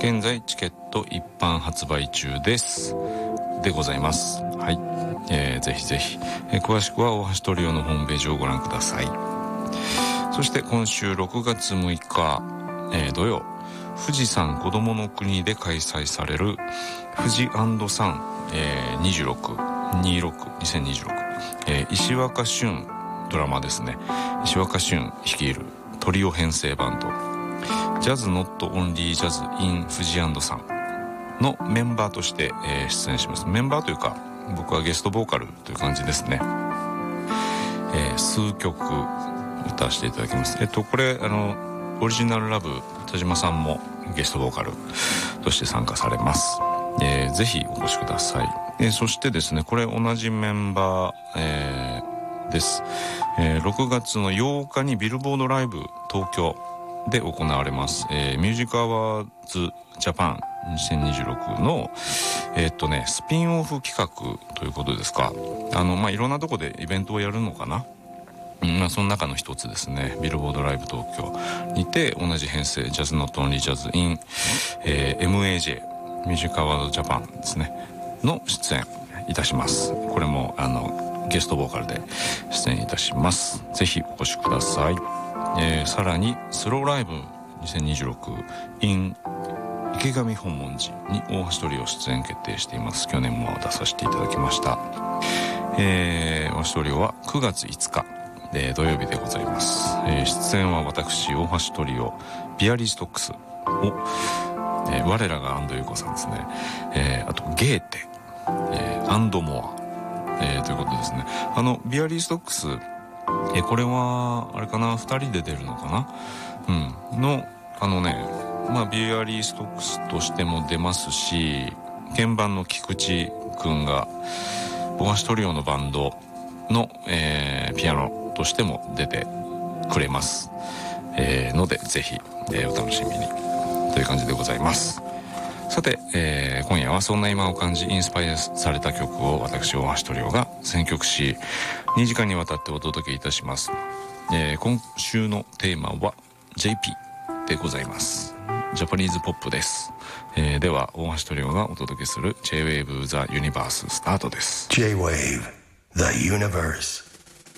現在チケット一般発売中ですでございます。はい、ぜひぜひ、詳しくは大橋トリオのホームページをご覧ください。そして今週6月6日、土曜、富士山こどもの国で開催される富士&山、2026、石若俊ドラマですね。石若俊率いるトリオ編成バンドジャズノットオンリージャズ in 富士&山のメンバーとして、出演します。メンバーというか僕はゲストボーカルという感じですね。数曲歌わせていただきます。これオリジナルラブ田島さんもゲストボーカルとして参加されます。ぜひお越しください。そしてですね、これ同じメンバー、です。6月の8日にビルボードライブ東京で行われます、ミュージックアワーズジャパン2026のスピンオフ企画ということですか。いろんなとこでイベントをやるのかな。その中の一つですね。ビルボードライブ東京にて同じ編成ジャズノットオンリージャズ in、MAJ ミュージックアワードジャパンですねの出演いたします。これもゲストボーカルで出演いたします。ぜひお越しください。さらにスローライブ2026 in 池上本門寺に大橋トリオ出演決定しています。去年も出させていただきました。大橋トリオは9月5日、土曜日でございます。出演は私大橋トリオビアリーストックスを、我らが安藤優子さんですね、あとゲーテ、アンドモア、ということですね。ビアリーストックス、これはあれかな、2人で出るのかな、のビアリーストックスとしても出ますし、鍵盤の菊池くんが大橋トリオのバンドの、ピアノとしても出てくれます、のでぜひ、お楽しみにという感じでございます。さて、今夜はそんな今を感じインスパイアされた曲を私大橋トリオが選曲し2時間にわたってお届けいたします。今週のテーマは JP でございます。ジャパニーズポップです。では大橋トリオがお届けする J-Wave The Universe スタートです。 J-Wave The Universe